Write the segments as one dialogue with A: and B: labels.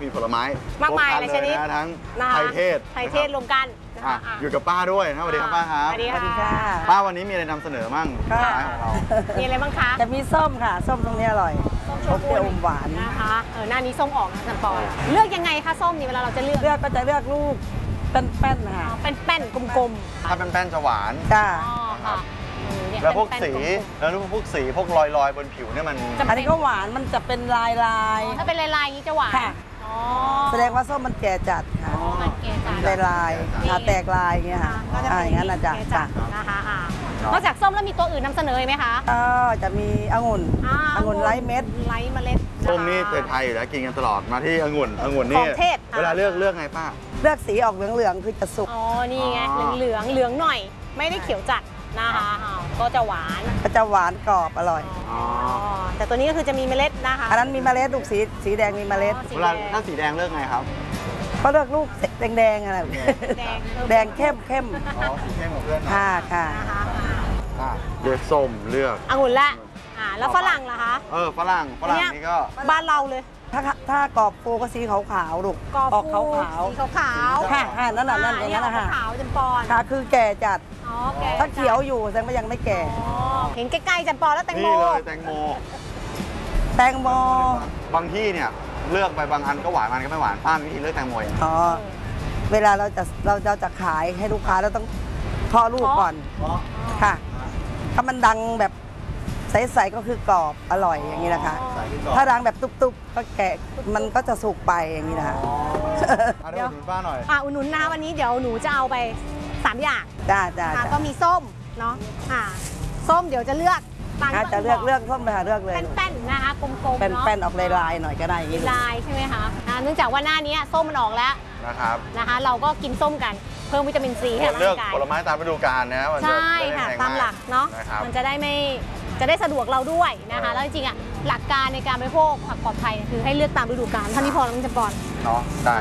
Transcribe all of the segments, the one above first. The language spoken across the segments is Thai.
A: มีผลไม้
B: มากมายเลยชนิด
A: ทั้งไทยเทศ
B: รวมกัน
A: อยู่กับป้าด้วยนะสวัสดีครับป้าครับ
B: สวัสดีค่ะ
A: ป้าวันนี้มีอะไรนำเสนอมั่งผลไม้ของเรา
B: มีอะไรบ้างคะ
C: จะมีส้มค่ะส้มตรงนี้อร่อยส้มเปรี้ยวอมหวาน
B: นะคะหน้านี้ส้มออกนะจันปอนเลือกยังไงคะส้มนี่เวลาเราจะเลือก
C: ก็จะเลือกลูกเป็นแป้นค่ะ
B: เป็นแป้นกลม
A: ๆถ้าเป็นแป้นจะหวาน
C: จ้า
A: แล้วพวกสีแล้วพวกสีพวกรอยบนผิวเนี่ยมัน
C: อันนี้ก็หวานมันจะเป็นลาย
B: ถ้าเป็นลายอย่างนี้จะหวาน
C: แสดงว่าส้มมันแก่จัดค่ะลายแตกลายอย่างเงี้ยค่ะอย่างนั้นอาจารย์
B: นะคะนอกจากส้มแล้วมีตัวอื่นนำเสนอไหมคะ
C: จะมีองุ่นไร้เม็ด
B: ไร้เมล็ด
A: ส้มนี่ไทยอยู่แล้วกินกันตลอดมาที่องุ่นนี่เวลาเลือกไงป้า
C: เลือกสีออกเหลืองๆคือจะสุก
B: นี่ไงเหลืองหน่อยไม่ได้เขียวจัดนะคะก็จะหวาน
C: กรอบอร่อย
B: แต่ตัวนี้ก็คือจะมีเมล็ดนะคะ
C: อันนั้นมีเมล็ดลูกสีแดงมีเมล็ด
A: เวลาถ้าสีแดงเลือกไงครับ
C: ก็เลือกลูกแดงอะไรแดงเข้ม
A: สีเข้มของเพื่อน
C: ค่ะ
A: เลือกส้มเลือก
B: องุ่นละแล้วฝรั่งล่ะคะ
A: ฝรั่งนี่ก็
B: บ้านเราเลย
C: ถ้ากรอบโฟก็สีขาวๆลูกออกขาวค่ะนั่นอย่างนั้นนะคะ
B: ขาวจำปอน
C: ค่ะคือแก่จัดถ้าเขียวอยู่แสดงว่ายังไม่แก่
B: เห็นใกล้ๆจำปอนแล้วแตงโม
A: นี่เลยแตงโมบางที่เนี่ยเลือกไปบางอันก็หวานมันก็ไม่หวานป้ามีวิธีเลือกแตงโมอย่าง
C: เวลาเราจะขายให้ลูกค้าเราต้องทอดลูกก่อนค่ะถ้ามันดังแบบใสๆก็คือกรอบอร่อยอย่างนี้นะคะถ้าดังแบบตุ๊บๆก็แกะมันก็จะสุกไปอย่างนี้นะคะ
A: เดี๋ยวอุดหนุนป้าหน่อย
B: อุดหนุนนะวันนี้เดี๋ยวหนูจะเอาไป3 อย่าง
C: จ้า
B: ก็มีส้มเนาะส้มเดี๋ยวจะเลือก
C: จะเลือกส้มไปเลือกเลย
B: แป้นๆนะคะกลมๆ
C: เนาะแป้นออกลายๆหน่อยก็ได้อย่างนี้
B: ลายใช่ไหมคะเนื่องจากว่าหน้านี้ส้มมันออกแล้วนะคะเราก็กินส้มกันเพิ่มวิตามินซีให้ร่างกาย
A: เลือกผลไม้ตามฤดูกาลนะ
B: ใช่ค่ะตามหลักเนาะมันจะได้สะดวกเราด้วยนะคะแล้วจริงๆหลักการในการบริโภคผักปลอดภัยคือให้เลือกตามฤดูกาลเท่านี้พอแล้วมันจะปอน
A: เนาะได้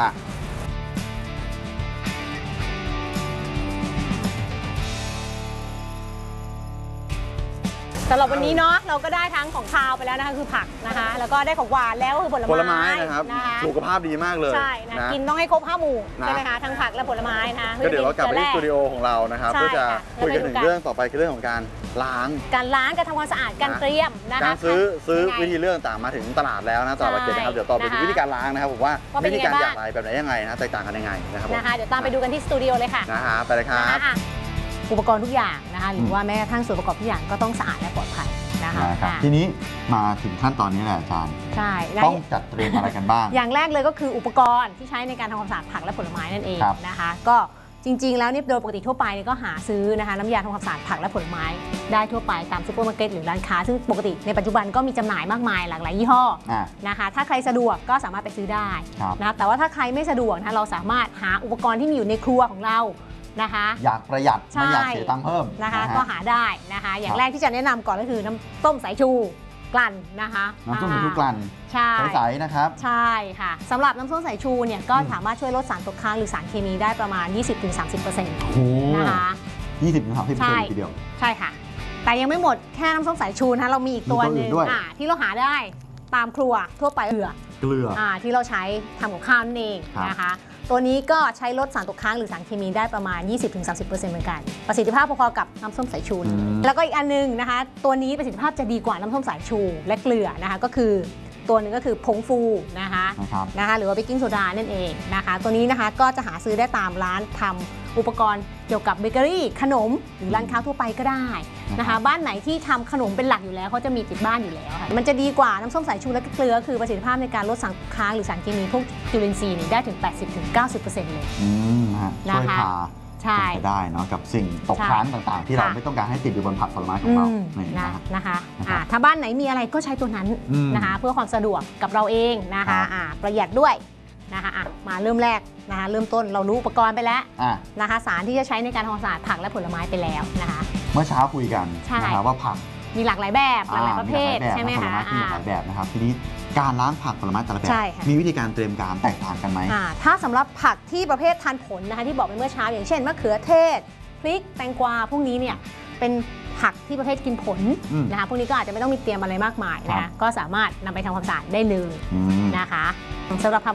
B: สำหรับวันนี้เนาะเราก็ได้ทั้งของคาวไปแล้วนะคะคือผักนะคะแล้วก็ได้ของหวานแล้วคือผลไม้
A: นะครับสุขภาพดีมากเลย
B: ใช่นะกินต้องให้ครบ5 หมู่ใช่ไหมคะทั้งผักและผลไม้นะคะ
A: ก็เดี๋ยวเรากลับไปที่สตูดิโอของเรานะครับเพื่อจะคุยกันถึงเรื่องต่อไปคือเรื่องของการล้าง
B: การทำความสะอาดการเตรียมนะคะ
A: การซื้อวิธีเรื่องต่างมาถึงตลาดแล้วนะต่อไปนะครับเดี๋ยวต่อไปดูวิธีการล้างนะครับผมว่าวิธีการอย่างไรแบบไหนยังไงนะแตกต่างกันยังไงนะครับ
B: เดี๋ยวตามไปดูกันที่สตูดิโอเลยค่ะ
A: ไปเลยครับ
B: อุปกรณ์ทุกอย่างนะคะหรือว่าแม้กระทั่งส่วนประกอบทุกอย่างก็ต้องสะอาดและปลอดภัย
A: นะคะทีนี้มาถึงขั้นตอนนี้แหละอาจารย์
B: ใช่
A: ต้องจัดเตรียมอะไรกันบ้าง
B: อย่างแรกเลยก็คืออุปกรณ์ที่ใช้ในการทำความสะอาดผักและผลไม้นั่นเองนะคะก็จริงๆแล้วนี่โดยปกติทั่วไปก็หาซื้อนะคะน้ำยาทำความสะอาดผักและผลไม้ได้ทั่วไปตามซุปเปอร์มาร์เก็ตหรือร้านค้าซึ่งปกติในปัจจุบันก็มีจำหน่ายมากมายหลากหลายยี่ห้อนะคะถ้าใครสะดวกก็สามารถไปซื้อได้นะแต่ว่าถ้าใครไม่สะดวกนะเราสามารถหาอุปกรณ์ที่มีอยู่ในครัวของเรานะคะ
A: อยากประหยัดไม่อยากเสียตังค์เพิ่ม
B: นะคะก็หาได้นะคะอย่างแรกที่จะแนะนำก่อนก็คือน้ำส้มสายชูกลั่นนะคะ
A: น้ำส้มสายชูกลั่นใสๆนะครับ
B: ใช่ค่ะสำหรับน้ำส้มสายชูเนี่ยก็สามารถช่วยลดสารตกค้างหรือสารเคมีได้ประมาณ 20-30% นะคะ
A: 20-30% ทีเดียว
B: ใช่ค่ะแต่ยังไม่หมดแค่น้ำส้มสายชูนะเรามีอีกตัวหนึ่งที่เราหาได้ตามครัวทั่วไปเกลือที่เราใช้ทำกับข้าวนั่นเองนะคะตัวนี้ก็ใช้ลดสารตกค้างหรือสารเคมีได้ประมาณ 20-30% เหมือนกันประสิทธิภาพพอๆกับน้ำส้มสายชูแล้วก็อีกอันนึงนะคะตัวนี้ประสิทธิภาพจะดีกว่าน้ำส้มสายชูและเกลือนะคะก็คือตัวหนึ่งก็คือผงฟูนะคะหรือว่าเบกกิ้งโซดานั่นเองนะคะตัวนี้นะคะก็จะหาซื้อได้ตามร้านทำอุปกรณ์เกี่ยวกับเบเกอรี่ขนมหรือร้านค้าทั่วไปก็ได้นะคะบ้านไหนที่ทำขนมเป็นหลักอยู่แล้วเขาจะมีติดบ้านอยู่แล้วค่ะมันจะดีกว่าน้ำส้มสายชูและเกลือคือประสิทธิภาพในการลดสารค้างหรือสารเคมีพวกจุลินทรีย์ได้ถึง 80-90% เลย
A: ช่วยพาไปได้เนาะกับสิ่งตกค้างต่างๆที่เราไม่ต้องการให้ติดอยู่บนผักผลไม้ของเรา
B: นะคะถ้าบ้านไหนมีอะไรก็ใช้ตัวนั้นนะคะเพื่อความสะดวกกับเราเองนะคะประหยัดด้วยนะคะมาเริ่มแรกนะคะเริ่มต้นเรารู้อุปกรณ์ไปแล้วนะคะสารที่จะใช้ในการทำความสะอาดผักและผลไม้ไปแล้วนะคะ
A: เมื่อเช้าคุยกันนะคะว่าผัก
B: มีหลากหลายแบบหลากหลายประเภทใช่ไหมคะ
A: มีหลากหลายแบบนะครับทีนี้การล้างผักผลไม้แต่ละแบบมีวิธีการเตรียมการแตกต่างกันไหม
B: ถ้าสำหรับผักที่ประเภททานผลนะคะที่บอกไปเมื่อเช้าอย่างเช่นมะเขือเทศพริกแตงกวาพวกนี้เนี่ยเป็นผักที่ประเภทกินผลนะคะพวกนี้ก็อาจจะไม่ต้องมีเตรียมอะไรมากมายนะคะก็สามารถนำไปทำความสะอาดได้เลยนะคะสำหรับ